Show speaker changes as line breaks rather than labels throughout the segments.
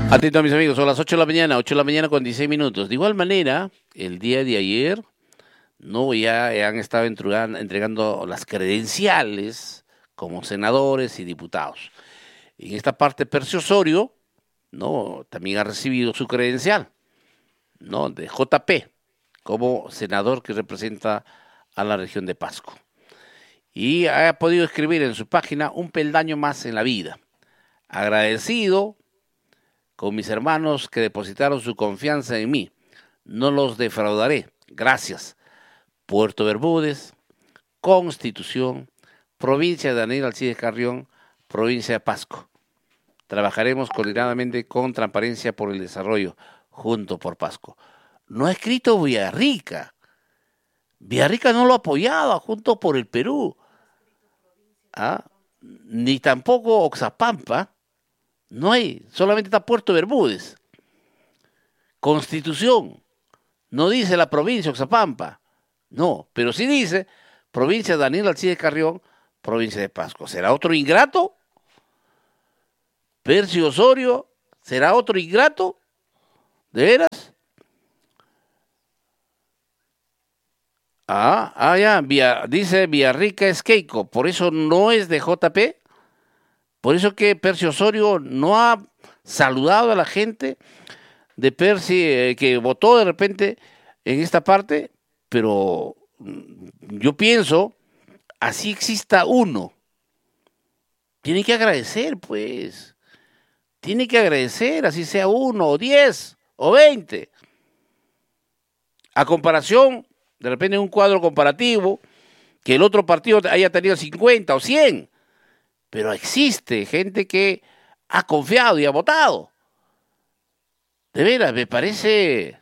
Atento a mis amigos, son las 8 de la mañana, 8 de la mañana con 16 minutos. De igual manera, el día de ayer, no ya han estado entregando las credenciales como senadores y diputados. En esta parte, Percio Osorio, no, también ha recibido su credencial, no, de JP, como senador que representa a la región de Pasco. Y ha podido escribir en su página un peldaño más en la vida. Agradecido con mis hermanos que depositaron su confianza en mí. No los defraudaré. Gracias. Puerto Bermúdez, Constitución, provincia de Daniel Alcides Carrión, provincia de Pasco. Trabajaremos coordinadamente con transparencia por el desarrollo, junto por Pasco. No ha escrito Villarrica. Villarrica no lo ha apoyado, junto por el Perú. ¿Ah? Ni tampoco Oxapampa. No hay, solamente está Puerto Bermúdez. Constitución. No dice la provincia Oxapampa. No, pero sí dice provincia de Daniel Alcides Carrión, provincia de Pasco. ¿Será otro ingrato? Percio Osorio, ¿será otro ingrato? ¿De veras? Ya, dice Villarrica es Keiko, por eso no es de JP, por eso que Percio Osorio no ha saludado a la gente de Percy que votó de repente en esta parte, pero yo pienso, así exista uno, tiene que agradecer, pues. Tiene que agradecer, así sea 1 o 10 o 20. A comparación, de repente en un cuadro comparativo, que el otro partido haya tenido 50 o 100. Pero existe gente que ha confiado y ha votado. De veras, me parece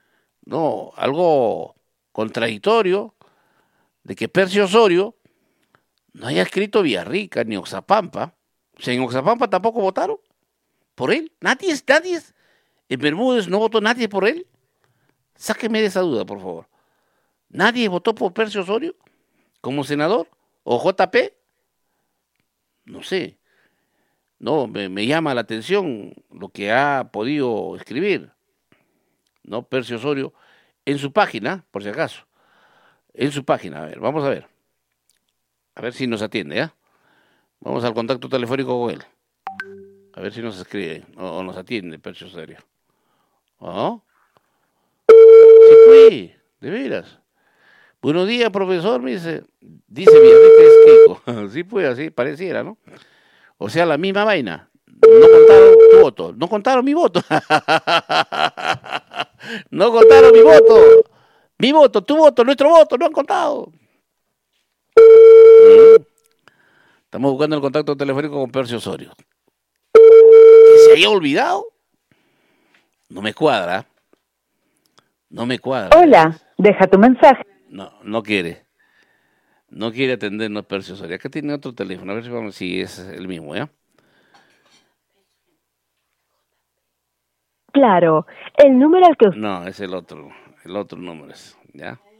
algo contradictorio de que Percio Osorio no haya escrito Villarrica ni Oxapampa. O sea, en Oxapampa tampoco votaron por él. Nadie. En Bermúdez no votó nadie por él. Sáqueme de esa duda, por favor. ¿Nadie votó por Percio Osorio como senador? ¿O JP? No sé. No, me llama la atención lo que ha podido escribir, ¿no? Percio Osorio en su página, por si acaso. En su página, a ver, vamos a ver. A ver si nos atiende, ¿ya? Vamos al contacto telefónico con él. A ver si nos escribe o nos atiende Percio Osorio. ¿Oh? Sí, pues, de veras. Buenos días, profesor, me dice. Dice Villarrica es Keiko. Sí, pues, así pareciera, ¿no? O sea, la misma vaina. No contaron tu voto. No contaron mi voto. No contaron mi voto. Mi voto, tu voto, nuestro voto, no han contado. Estamos buscando el contacto telefónico con Percio Osorio. ¿Que se haya olvidado? No me cuadra. No me cuadra.
Hola, deja tu mensaje.
No quiere. No quiere atendernos Percio Osorio. Acá tiene otro teléfono. A ver si es el mismo, ¿ya?
Claro, el número al que...
No, es el otro número es, ¿ya?